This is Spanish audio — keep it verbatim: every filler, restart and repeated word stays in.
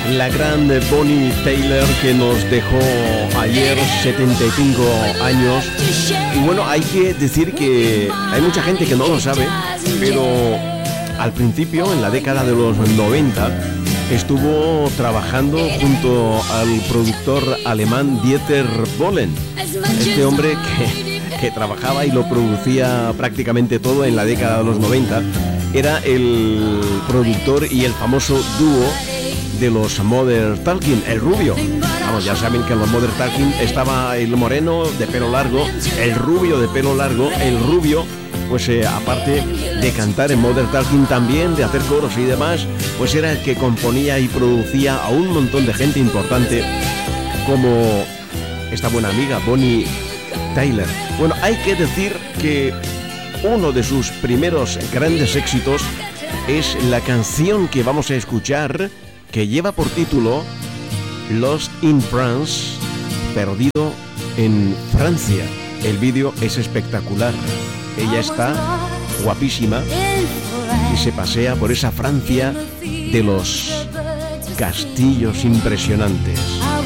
La gran Bonnie Tyler, que nos dejó ayer, setenta y cinco años. Y bueno, hay que decir que hay mucha gente que no lo sabe, pero al principio, en la década de los noventa, estuvo trabajando junto al productor alemán Dieter Bohlen. Este hombre que, que trabajaba y lo producía prácticamente todo en la década de los noventa, era el productor y el famoso dúo de los Modern Talking, el rubio. Vamos, ya saben que en los Modern Talking estaba el moreno de pelo largo, el rubio de pelo largo, el rubio, pues eh, aparte de cantar en Modern Talking, también de hacer coros y demás, pues era el que componía y producía a un montón de gente importante, como esta buena amiga Bonnie Tyler. Bueno, hay que decir que uno de sus primeros grandes éxitos es la canción que vamos a escuchar, que lleva por título Lost in France, perdido en Francia. El vídeo es espectacular. Ella está guapísima y se pasea por esa Francia de los castillos impresionantes.